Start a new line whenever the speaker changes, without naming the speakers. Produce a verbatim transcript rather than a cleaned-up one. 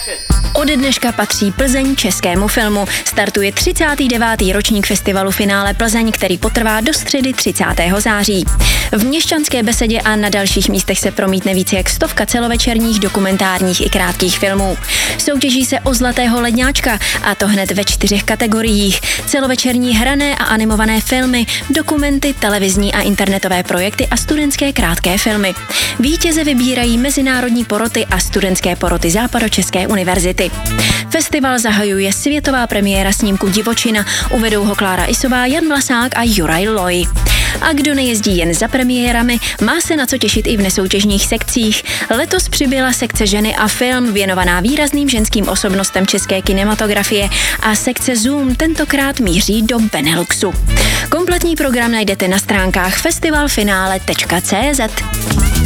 Od dneška patří Plzeň českému filmu. Startuje třicátý devátý ročník festivalu Finále Plzeň, který potrvá do středy třicátého září. V Měšťanské besedě a na dalších místech se promítne více jak stovka celovečerních, dokumentárních i krátkých filmů. Soutěží se o Zlatého ledňáčka, a to hned ve čtyřech kategoriích. Celovečerní hrané a animované filmy, dokumenty, televizní a internetové projekty a studentské krátké filmy. Vítěze vybírají mezinárodní poroty a studentské poroty Západočeské univerzity. Festival zahajuje světová premiéra snímku Divočina. Uvedou ho Klára Isová, Jan Vlasák a Juraj Loj. A kdo nejezdí jen za premiérami, má se na co těšit i v nesoutěžních sekcích. Letos přibyla sekce Ženy a film, věnovaná výrazným ženským osobnostem české kinematografie, a sekce Zoom tentokrát míří do Beneluxu. Kompletní program najdete na stránkách festivalfinále tečka cé zet.